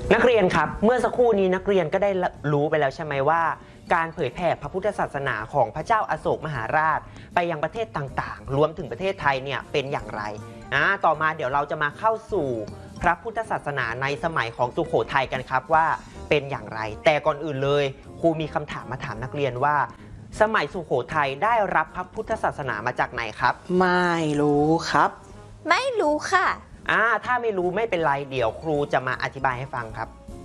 นักเรียนครับเมื่อสักครู่นี้นักเรียนก็ได้รู้ไปแล้วใช่ไหมว่าการเผยแผ่พระพุทธศาสนาของพระเจ้าอโศกมหาราชไปยังประเทศต่างๆรวมถึงประเทศไทยเนี่ยเป็นอย่างไรต่อมาเดี๋ยวเราจะมาเข้าสู่พระพุทธศาสนาในสมัยของสุโขทัยกันครับว่าเป็นอย่างไรแต่ก่อนอื่นเลยครูมีคำถามมาถามนักเรียนว่าสมัยสุโขทัยได้รับพระพุทธศาสนามาจากไหนครับไม่รู้ครับไม่รู้ค่ะถ้าไม่รู้ไม่เป็นไรเดี๋ยวครูจะมาอธิบายให้ฟังครับ